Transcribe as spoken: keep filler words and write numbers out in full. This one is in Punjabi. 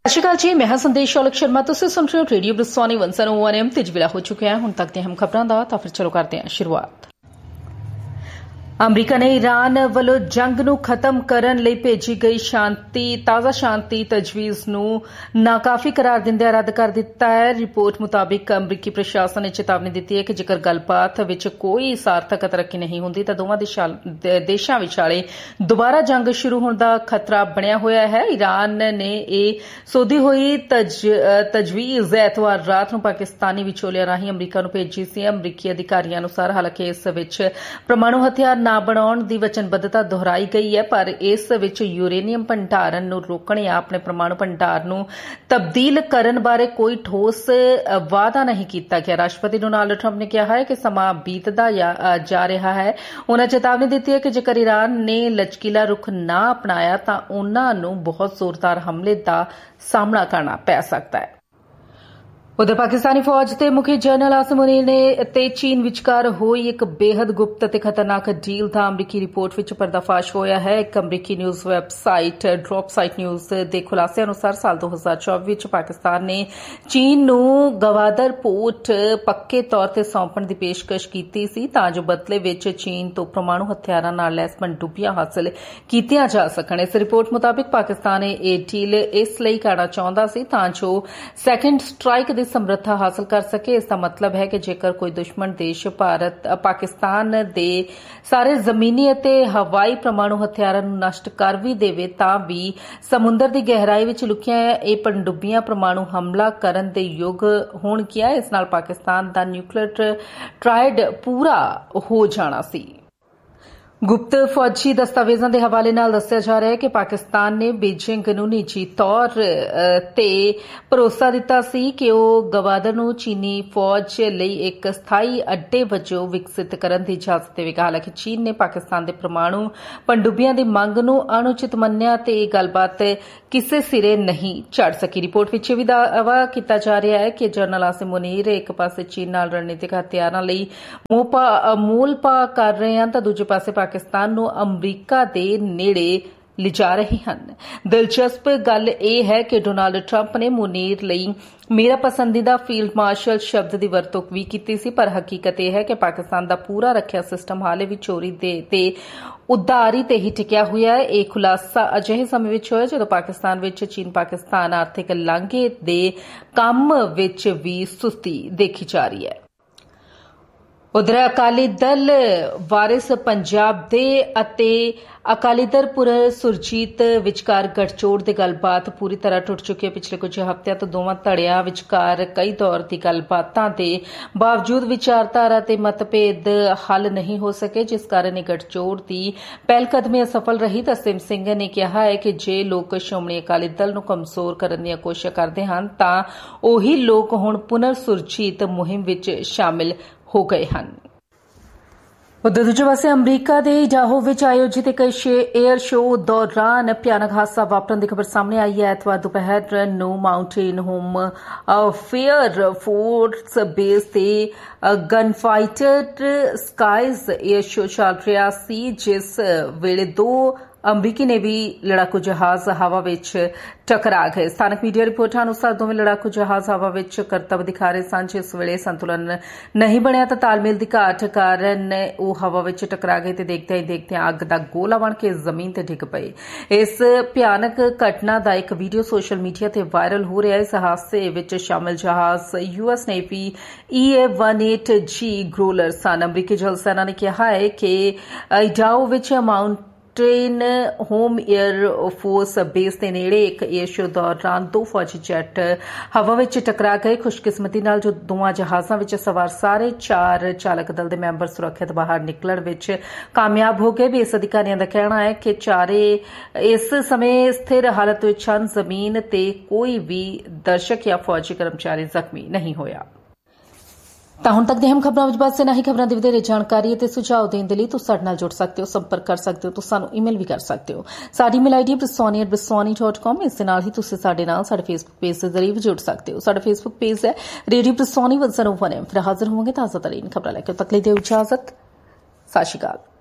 ਸਤਿ ਸ਼੍ਰੀ ਅਕਾਲ ਜੀ, ਮੈਂ ਹਾਂ ਸੰਦੇਸ਼ ਔਲਖ ਸ਼ਰਮਾ। ਤੁਸੀਂ ਸੁਣ ਰਹੇ ਹੋ ਰੇਡੀਓ ਬ੍ਰਿਸਵਾਨੀ ਇੱਕ ਸੌ ਇੱਕ ਐਮ ਤੇ ਵੇਲਾ ਹੋ ਚੁੱਕਿਆ ਹੈ। ਹੁਣ ਤੱਕ ਦੀਆਂ ਅਹਿਮ ਖਬਰਾਂ ਦਾ ਤਾਂ ਫਿਰ ਚਲੋ ਕਰਦੇ ਹਾਂ ਸ਼ੁਰੂਆਤ। ਅਮਰੀਕਾ ਨੇ ਈਰਾਨ ਵੱਲੋਂ ਜੰਗ ਨੂੰ ਖਤਮ ਕਰਨ ਲਈ ਭੇਜੀ ਗਈ ਸ਼ਾਂਤੀ ਤਾਜ਼ਾ ਸ਼ਾਂਤੀ ਤਜਵੀਜ਼ ਨੂੰ ਨਾਕਾਫੀ ਕਰਾਰ ਦਿੰਦਿਆਂ ਰੱਦ ਕਰ ਦਿੱਤਾ ਹੈ। ਰਿਪੋਰਟ ਮੁਤਾਬਿਕ ਅਮਰੀਕੀ ਪ੍ਰਸ਼ਾਸਨ ਨੇ ਚੇਤਾਵਨੀ ਦਿੱਤੀ ਹੈ ਕਿ ਜੇਕਰ ਗੱਲਬਾਤ ਵਿੱਚ ਕੋਈ ਸਾਰਥਕ ਤਰੱਕੀ ਨਹੀਂ ਹੁੰਦੀ ਤਾਂ ਦੋਵਾਂ ਦੇਸ਼ਾਂ ਵਿਚਾਲੇ ਦੁਬਾਰਾ ਜੰਗ ਸ਼ੁਰੂ ਹੋਣ ਦਾ ਖਤਰਾ ਬਣਿਆ ਹੋਇਆ ਹੈ। ਈਰਾਨ ਨੇ ਇਹ ਸੋਧੀ ਹੋਈ ਤਜਵੀਜ਼ ਐਤਵਾਰ ਰਾਤ ਨੂੰ ਪਾਕਿਸਤਾਨੀ ਵਿਚੋਲਿਆਂ ਰਾਹੀਂ ਅਮਰੀਕਾ ਨੂੰ ਭੇਜੀ ਸੀ। ਅਮਰੀਕੀ ਅਧਿਕਾਰੀਆਂ ਅਨੁਸਾਰ ਹਾਲਾਂਕਿ ਇਸ ਵਿੱਚ ਪਰਮਾਣੂ ਹਥਿਆਰ ਨਾ ਬਣਾਉਣ ਦੀ ਵਚਨਬੱਧਤਾ ਦੁਹਰਾਈ ਗਈ ਹੈ, ਪਰ ਇਸ ਵਿੱਚ ਯੂਰੇਨੀਅਮ ਭੰਡਾਰਨ ਨੂੰ ਰੋਕਣ ਜਾਂ ਆਪਣੇ ਪਰਮਾਣੂ ਭੰਡਾਰ ਨੂੰ ਤਬਦੀਲ ਕਰਨ ਬਾਰੇ ਕੋਈ ਠੋਸ ਵਾਅਦਾ ਨਹੀਂ ਕੀਤਾ ਗਿਆ। ਰਾਸ਼ਟਰਪਤੀ ਡੋਨਾਲਡ ਟਰੰਪ ਨੇ ਕਿਹਾ ਹੈ ਕਿ ਸਮਾਂ ਬੀਤਦਾ ਜਾ ਰਿਹਾ ਹੈ। ਉਨ੍ਹਾਂ ਚੇਤਾਵਨੀ ਦਿੱਤੀ ਹੈ ਕਿ ਜੇਕਰ ਈਰਾਨ ਨੇ ਲਚਕੀਲਾ ਰੁਖ ਨਾ ਅਪਣਾਇਆ ਤਾਂ ਉਨ੍ਹਾਂ ਨੂੰ ਬਹੁਤ ਜ਼ੋਰਦਾਰ ਹਮਲੇ ਦਾ ਸਾਹਮਣਾ ਕਰਨਾ ਪੈ ਸਕਦਾ ਹੈ। ਉਧਰ ਪਾਕਿਸਤਾਨੀ ਫੌਜ ਦੇ ਮੁਖੀ ਜਨਰਲ ਆਸਿਮ ਮੁਨੀਰ ਨੇ ਤੇ ਚੀਨ ਵਿਚਕਾਰ ਹੋਈ ਇੱਕ ਬੇहद ਗੁਪਤ ਅਤੇ ਖਤਰਨਾਕ ਡੀਲ ਦਾ ਅਮਰੀਕੀ ਰਿਪੋਰਟ ਵਿੱਚ ਪਰਦਾਫਾਸ਼ ਹੋਇਆ ਹੈ। ਇੱਕ ਅਮਰੀਕੀ news website drop site news ਦੇ ਖੁਲਾਸੇ ਅਨੁਸਾਰ ਸਾਲ ਦੋ ਹਜ਼ਾਰ ਚੌਵੀ ਵਿੱਚ ਪਾਕਿਸਤਾਨ ਨੇ ਚੀਨ ਨੂੰ ਗਵਾਦਰ ਪੋਰਟ ਪੱਕੇ ਤੌਰ ਤੇ ਸੌਂਪਣ ਦੀ ਪੇਸ਼ਕਸ਼ ਕੀਤੀ ਸੀ ਤਾਂ ਜੋ ਬਦਲੇ ਵਿੱਚ ਚੀਨ ਤੋਂ ਪਰਮਾਣੂ ਹਥਿਆਰਾਂ ਨਾਲ ਲੈਸ ਪਣਡੁੱਬੀਆਂ ਹਾਸਲ ਕੀਤੀਆਂ ਜਾ ਸਕਣ। ਇਸ ਰਿਪੋਰਟ ਮੁਤਾਬਿਕ ਪਾਕਿਸਤਾਨ ਇਹ ਡੀਲ ਇਸ ਲਈ ਕਰਨਾ ਚਾਹੁੰਦਾ ਸੀ ਤਾਂ ਜੋ ਸੈਕੰਡ ਸਟ੍ਰਾਈਕ ਦੀ ਸਮਰੱਥਾ ਹਾਸਲ ਕਰ ਸਕੇ। ਇਸ ਦਾ ਮਤਲਬ ਹੈ ਕਿ ਜੇਕਰ ਕੋਈ ਦੁਸ਼ਮਣ ਦੇਸ਼ ਭਾਰਤ ਪਾਕਿਸਤਾਨ ਦੇ ਸਾਰੇ ਜ਼ਮੀਨੀ ਅਤੇ ਹਵਾਈ ਪਰਮਾਣੂ ਹਥਿਆਰਾਂ ਨੂੰ ਨਸ਼ਟ ਕਰ ਵੀ ਦੇਵੇ ਤਾਂ ਵੀ ਸਮੁੰਦਰ ਦੀ ਗਹਿਰਾਈ ਵਿੱਚ ਲੁਕੀਆਂ ਇਹ ਪਣਡੁੱਬੀਆਂ ਪਰਮਾਣੂ ਹਮਲਾ ਕਰਨ ਦੇ ਯੋਗ ਹੋਣਗੀਆਂ। ਇਸ ਨਾਲ ਪਾਕਿਸਤਾਨ ਦਾ ਨਿਊਕਲੀਅਰ ਟ੍ਰਾਇਡ ਪੂਰਾ ਹੋ ਜਾਣਾ ਸੀ। ਗੁਪਤ ਫੌਜੀ ਦਸਤਾਵੇਜ਼ਾਂ ਦੇ ਹਵਾਲੇ ਨਾਲ ਦੱਸਿਆ ਜਾ ਰਿਹਾ ਹੈ ਕਿ ਪਾਕਿਸਤਾਨ ਨੇ ਬੀਜਿੰਗ ਨੂੰ ਨਿੱਜੀ ਤੌਰ ਤੇ ਭਰੋਸਾ ਦਿੱਤਾ ਸੀ ਕਿ ਉਹ ਗਵਾਦਰ ਨੂੰ ਚੀਨੀ ਫੌਜ ਲਈ ਇੱਕ ਸਥਾਈ ਅੱਡੇ ਵਜੋਂ ਵਿਕਸਿਤ ਕਰਨ ਦੀ ਇਜਾਜ਼ਤ ਦੇਵੇਗਾ। ਹਾਲਾਂਕਿ ਚੀਨ ਨੇ ਪਾਕਿਸਤਾਨ ਦੇ ਪਰਮਾਣੂ ਪਣਡੁੱਬੀਆਂ ਦੀ ਮੰਗ ਨੂੰ ਅਣਉਚਿਤ ਮੰਨਿਆ ਤੇ ਇਹ ਗੱਲਬਾਤ ਕਿਸੇ ਸਿਰੇ ਨਹੀਂ ਚੜ ਸਕੀ। ਰਿਪੋਰਟ ਵਿੱਚ ਇਹ ਵੀ ਦਾਅਵਾ ਕੀਤਾ ਜਾ ਰਿਹਾ ਹੈ ਕਿ ਜਨਰਲ ਆਸਿਮ ਮੁਨੀਰ ਇੱਕ ਪਾਸੇ ਚੀਨ ਨਾਲ ਰਣਨੀਤਿਕ ਹਥਿਆਰਾਂ ਲਈ ਮੋਲ ਪਾ ਕਰ ਰਹੇ ਹਨ ਤਾਂ ਦੂਜੇ ਪਾਸੇ ਪਾਕਿਸਤਾਨ ਨੂੰ ਅਮਰੀਕਾ ਦੇ ਨੇੜੇ ਲਿਜਾ ਰਹੇ ਹਨ। ਦਿਲਚਸਪ ਗੱਲ ਇਹ ਹੈ ਕਿ ਡੋਨਾਲਡ ਟਰੰਪ ਨੇ ਮੁਨੀਰ ਲਈ ਮੇਰਾ ਪਸੰਦੀਦਾ ਫੀਲਡ ਮਾਰਸ਼ਲ ਸ਼ਬਦ ਦੀ ਵਰਤੋਂ ਵੀ ਕੀਤੀ ਸੀ, ਪਰ ਹਕੀਕਤ ਇਹ ਹੈ ਕਿ ਪਾਕਿਸਤਾਨ ਦਾ ਪੂਰਾ ਰੱਖਿਆ ਸਿਸਟਮ ਹਾਲੇ ਵੀ ਚੋਰੀ ਦੇ ਤੇ ਉਦਾਰੀ ਤੇ ਹੀ ਟਿਕਿਆ ਹੋਇਆ ਹੈ। ਇਹ ਖੁਲਾਸਾ ਅਜਿਹੇ ਸਮੇਂ ਵਿੱਚ ਹੋਇਆ ਜਦੋਂ ਪਾਕਿਸਤਾਨ ਵਿੱਚ ਚੀਨ ਪਾਕਿਸਤਾਨ ਆਰਥਿਕ ਲਾਂਘੇ ਦੇ ਕੰਮ ਵਿੱਚ ਵੀ ਸੁਸਤੀ ਦੇਖੀ ਜਾ ਰਹੀ ਹੈ। ਉਧਰ ਅਕਾਲੀ ਦਲ ਵਾਰਿਸ ਪੰਜਾਬ ਦੇ ਅਤੇ ਅਕਾਲੀ ਦਲ ਪੁਰ ਸੁਰਜੀਤ ਵਿਚਕਾਰ ਗਠਜੋੜ ਦੀ ਗੱਲਬਾਤ ਪੂਰੀ ਤਰ੍ਹਾਂ ਟੁੱਟ ਚੁੱਕੀ ਹੈ। ਪਿਛਲੇ ਕੁਝ ਹਫ਼ਤਿਆਂ ਤੋਂ ਦੋਵਾਂ ਧੜਿਆਂ ਵਿਚਕਾਰ ਕਈ ਦੌਰ ਦੀ ਗੱਲਬਾਤਾਂ ਦੇ ਬਾਵਜੂਦ ਵਿਚਾਰਧਾਰਾ ਤੇ ਮਤਭੇਦ ਹੱਲ ਨਹੀਂ ਹੋ ਸਕੇ, ਜਿਸ ਕਾਰਨ ਇਹ ਗਠਜੋੜ ਦੀ ਪਹਿਲਕਦਮੀ ਅਸਫਲ ਰਹੀ। ਤਸੀਮ ਸਿੰਘ ਨੇ ਕਿਹਾ ਹੈ ਕਿ ਜੇ ਲੋਕ ਸ਼੍ਰੋਮਣੀ ਅਕਾਲੀ ਦਲ ਨੂੰ ਕਮਜ਼ੋਰ ਕਰਨ ਦੀਆਂ ਕੋਸ਼ਿਸ਼ਾਂ ਕਰਦੇ ਹਨ ਤਾਂ ਉਹੀ ਲੋਕ ਹੁਣ ਪੁਨਰ ਸੁਰਜੀਤ ਮੁਹਿੰਮ ਵਿੱਚ ਸ਼ਾਮਿਲ ਹੋ ਗਏ ਹਨ। ਉਧਰ ਦੂਜੇ ਪਾਸੇ ਅਮਰੀਕਾ ਦੇ ਇਡਾਹੋ ਵਿੱਚ ਆਯੋਜਿਤ ਇੱਕ ਏਅਰ ਸ਼ੋਅ ਦੌਰਾਨ ਭਿਆਨਕ ਹਾਦਸਾ ਵਾਪਰਨ ਦੀ ਖਬਰ ਸਾਹਮਣੇ ਆਈ ਹੈ। ਐਤਵਾਰ ਦੁਪਹਿਰ ਨੂੰ mountain home fair force base ਤੇ gun fighter skies air show ਚੱਲ ਰਿਹਾ ਸੀ, ਜਿਸ ਵੇਲੇ ਦੋ ਅਮਰੀਕੀ ਨੇਵੀ ਲੜਾਕੂ ਜਹਾਜ਼ ਹਵਾ ਵਿੱਚ ਟਕਰਾ ਗਏ। ਸਥਾਨਕ ਮੀਡੀਆ ਰਿਪੋਰਟਾਂ ਅਨੁਸਾਰ ਦੋਵੇਂ ਲੜਾਕੂ ਜਹਾਜ਼ ਹਵਾ ਵਿੱਚ ਕਰਤੱਵ ਦਿਖਾ ਰਹੇ ਸਨ, ਜਿਸ ਵੇਲੇ ਸੰਤੁਲਨ ਨਹੀਂ ਬਣਿਆ ਤਾਂ ਤਾਲਮੇਲ ਦੀ ਘਾਟ ਕਾਰਨ ਉਹ ਹਵਾ ਵਿੱਚ ਟਕਰਾ ਗਏ ਤੇ ਦੇਖਦਿਆਂ ਹੀ ਦੇਖਦਿਆਂ ਅੱਗ ਦਾ ਗੋਲਾ ਬਣ ਕੇ ਜ਼ਮੀਨ ਤੇ ਡਿੱਗ ਪਏ। ਇਸ ਭਿਆਨਕ ਘਟਨਾ ਦਾ ਇੱਕ ਵੀਡੀਓ ਸੋਸ਼ਲ ਮੀਡੀਆ ਤੇ ਵਾਇਰਲ ਹੋ ਰਿਹਾ ਹੈ। ਇਸ ਹਾਦਸੇ ਵਿੱਚ ਸ਼ਾਮਲ ਜਹਾਜ਼ ਯੂ ਐਸ ਨੇਵੀ ਈ ਏ ਅਠਾਰ੍ਹਵੇਂ ਜੀ ਗਰੋਲਰ ਸਨ। ਅਮਰੀਕੀ ਜਲ ਸੈਨਾ ਨੇ ਕਿਹਾ ਹੈ ਕਿ ਇਡਾਹੋ ਵਿੱਚ Mount train home air force base ਦੇ ਨੇੜੇ ਇੱਕ ਏਅਰ ਸ਼ੋਅ ਦੌਰਾਨ ਦੋ ਫੌਜੀ ਜੈਟ ਹਵਾ ਵਿੱਚ ਟਕਰਾ ਗਏ। ਖੁਸ਼ਕਿਸਮਤੀ ਨਾਲ ਜੋ ਦੋਵਾਂ ਜਹਾਜ਼ਾਂ ਵਿੱਚ ਸਵਾਰ ਸਾਰੇ ਚਾਰ ਚਾਲਕ ਦਲ ਦੇ ਮੈਂਬਰ ਸੁਰੱਖਿਅਤ ਬਾਹਰ ਨਿਕਲਣ ਵਿੱਚ ਕਾਮਯਾਬ ਹੋ ਗਏ। ਬੇਸ ਅਧਿਕਾਰੀਆਂ ਦਾ ਕਹਿਣਾ ਹੈ ਕਿ ਚਾਰੇ ਇਸ ਸਮੇਂ ਸਥਿਰ ਹਾਲਤ ਵਿੱਚ ਹਨ। ਜ਼ਮੀਨ ਤੇ ਕੋਈ ਵੀ ਦਰਸ਼ਕ ਜਾਂ ਫੌਜੀ ਕਰਮਚਾਰੀ ਜ਼ਖਮੀ ਨਹੀਂ ਹੋਇਆ। ਤਾਂ ਹੁਣ ਤੱਕ ਦੀਆਂ ਅਹਿਮ ਖਬਰਾਂ ਵਿੱਚ ਬਸ ਇਨ੍ਹਾਂ ਹੀ ਖਬਰਾਂ ਦੀ ਵਧੇਰੇ ਜਾਣਕਾਰੀ ਅਤੇ ਸੁਝਾਅ ਦੇਣ ਦੇ ਲਈ ਤੁਸੀਂ ਸਾਡੇ ਨਾਲ ਜੁੜ ਸਕਦੇ ਹੋ, ਸੰਪਰਕ ਕਰ ਸਕਦੇ ਹੋ, ਤੁਸੀਂ ਸਾਨੂੰ ਈਮੇਲ ਵੀ ਕਰ ਸਕਦੇ ਹੋ। ਸਾਡੀ email ID ਬ੍ਰਿਸਵਾਨੀ at ਬ੍ਰਿਸਵਾਨੀ dot com. ਇਸ ਦੇ ਨਾਲ ਹੀ ਤੁਸੀਂ ਸਾਡੇ ਨਾਲ ਸਾਡੇ ਫੇਸਬੁੱਕ ਪੇਜ ਦੇ ਜ਼ਰੀਏ ਵੀ ਜੁੜ ਸਕਦੇ ਹੋ। ਸਾਡਾ ਫੇਸਬੁੱਕ ਪੇਜ ਹੈ ਰੇਡੀਓ ਬ੍ਰਿਸਵਾਨੀ ਇੱਕ ਸੌ ਇੱਕ ਐਮ। ਫਿਰ ਹਾਜ਼ਰ ਹੋਵਾਂਗੇ ਤਾਜ਼ਾ ਤਰੀਨ ਖਬਰਾਂ ਲੈ ਕੇ। ਤੱਕ ਲਈ ਦਿਓ ਇਜਾਜ਼ਤ। ਸਤਿ ਸ਼੍ਰੀ ਅਕਾਲ।